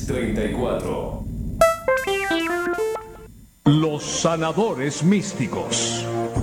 3634. Los sanadores místicos.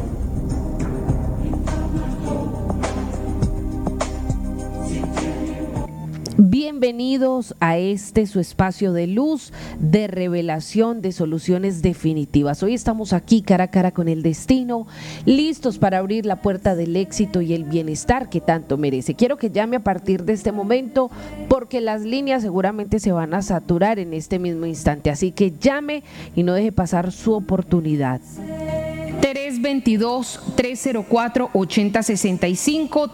Bienvenidos a su espacio de luz, de revelación, de soluciones definitivas. Hoy estamos aquí cara a cara con el destino, listos para abrir la puerta del éxito y el bienestar que tanto merece. Quiero que llame a partir de este momento porque las líneas seguramente se van a saturar en este mismo instante. Así que llame y no deje pasar su oportunidad. 322-304-8065,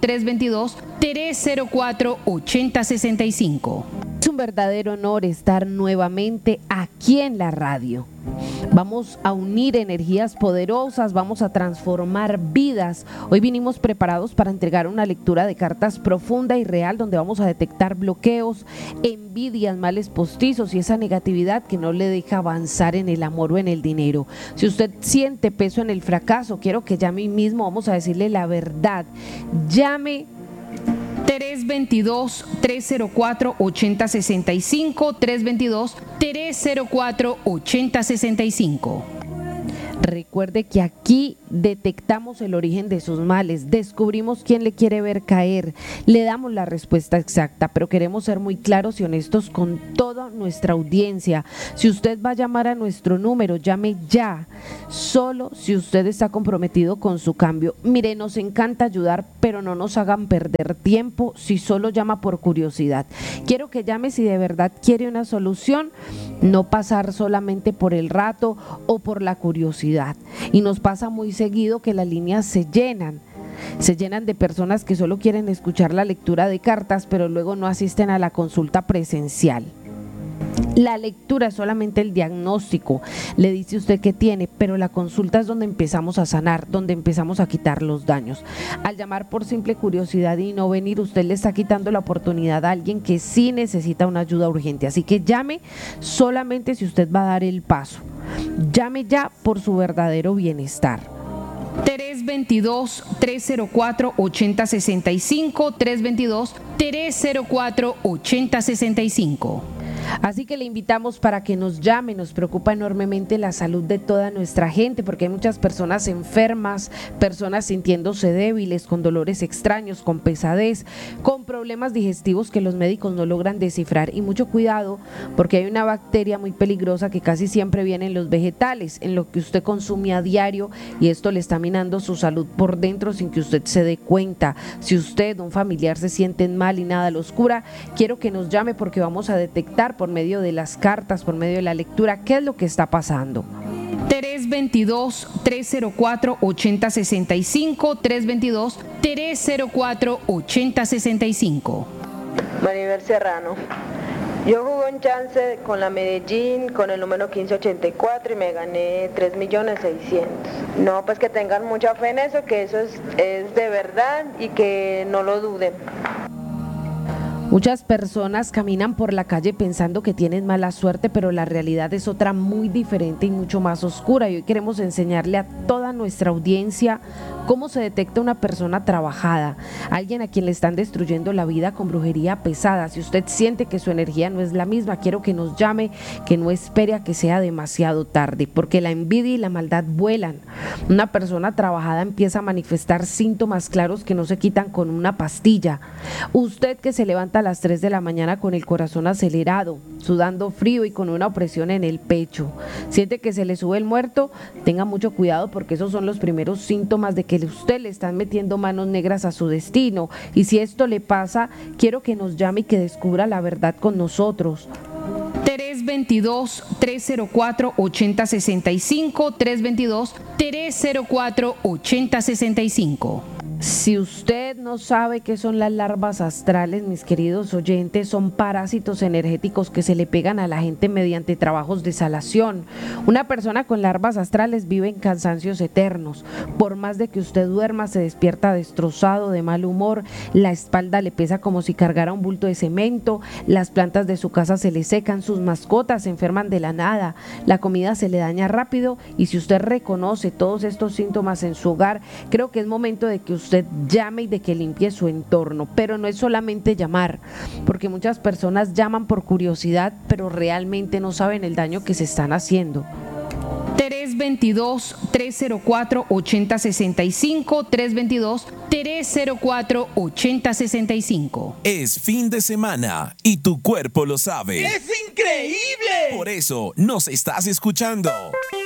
322-304-8065. Es un verdadero honor estar nuevamente aquí en la radio. Vamos a unir energías poderosas, vamos a transformar vidas. Hoy vinimos preparados para entregar una lectura de cartas profunda y real donde vamos a detectar bloqueos, envidias, males postizos y esa negatividad que no le deja avanzar en el amor o en el dinero. Si usted siente peso en el fracaso, quiero que llame mismo, vamos a decirle la verdad. Llame 322-304-8065, 322-304-8065. Recuerde que aquí detectamos el origen de sus males, descubrimos quién le quiere ver caer, le damos la respuesta exacta, pero queremos ser muy claros y honestos con toda nuestra audiencia. Si usted va a llamar a nuestro número, llame ya, solo si usted está comprometido con su cambio. Mire, nos encanta ayudar, pero no nos hagan perder tiempo si solo llama por curiosidad. Quiero que llame si de verdad quiere una solución, no pasar solamente por el rato o por la curiosidad. Y nos pasa muy seguido que las líneas se llenan de personas que solo quieren escuchar la lectura de cartas, pero luego no asisten a la consulta presencial. La lectura es solamente el diagnóstico, le dice usted qué tiene, pero la consulta es donde empezamos a sanar, donde empezamos a quitar los daños. Al llamar por simple curiosidad y no venir, usted le está quitando la oportunidad a alguien que sí necesita una ayuda urgente. Así que llame solamente si usted va a dar el paso. Llame ya por su verdadero bienestar. 322-304-8065, 322-304-8065. Así que le invitamos para que nos llame. Nos preocupa enormemente la salud de toda nuestra gente porque hay muchas personas enfermas, personas sintiéndose débiles, con dolores extraños, con pesadez, con problemas digestivos que los médicos no logran descifrar. Y mucho cuidado porque hay una bacteria muy peligrosa que casi siempre viene en los vegetales, en lo que usted consume a diario, y esto le está minando su salud por dentro sin que usted se dé cuenta. Si usted o un familiar se sienten mal y nada los cura, quiero que nos llame porque vamos a detectar por medio de las cartas, por medio de la lectura, qué es lo que está pasando. 322-304-8065, 322-304-8065. Maribel Serrano. Yo jugué un chance con la Medellín con el número 1584 y me gané 3.600.000. No, pues que tengan mucha fe en eso, que eso es de verdad y que no lo duden. Muchas personas caminan por la calle pensando que tienen mala suerte, pero la realidad es otra muy diferente y mucho más oscura. Y hoy queremos enseñarle a toda nuestra audiencia cómo se detecta una persona trabajada, alguien a quien le están destruyendo la vida con brujería pesada. Si usted siente que su energía no es la misma, quiero que nos llame, que no espere a que sea demasiado tarde, porque la envidia y la maldad vuelan. Una persona trabajada empieza a manifestar síntomas claros que no se quitan con una pastilla. Usted que se levanta a las 3 de la mañana con el corazón acelerado, sudando frío y con una opresión en el pecho, siente que se le sube el muerto, tenga mucho cuidado porque esos son los primeros síntomas de que usted le están metiendo manos negras a su destino. Y si esto le pasa, quiero que nos llame y que descubra la verdad con nosotros. 322-304-8065, 322-304-8065. Si usted no sabe qué son las larvas astrales, mis queridos oyentes, son parásitos energéticos que se le pegan a la gente mediante trabajos de salación. Una persona con larvas astrales vive en cansancios eternos. Por más de que usted duerma, se despierta destrozado, de mal humor, la espalda le pesa como si cargara un bulto de cemento, las plantas de su casa se le secan, sus mascotas se enferman de la nada, la comida se le daña rápido. Y si usted reconoce todos estos síntomas en su hogar, creo que es momento de que usted usted llame y de que limpie su entorno. Pero no es solamente llamar, porque muchas personas llaman por curiosidad, pero realmente no saben el daño que se están haciendo. 322-304-8065, 322-304-8065. Es fin de semana y tu cuerpo lo sabe. ¡Es increíble! Por eso nos estás escuchando.